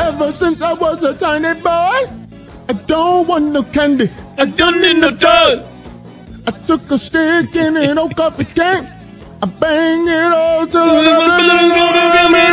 Ever since I was a tiny boy, I don't want no candy. I don't need no toy. I took a stick in an old coffee can. I bang it all till